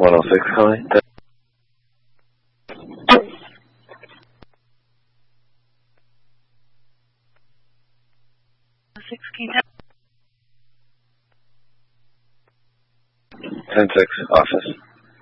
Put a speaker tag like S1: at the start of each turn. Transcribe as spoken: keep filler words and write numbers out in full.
S1: one oh six calling.
S2: six, can you tell?
S1: ten six, office.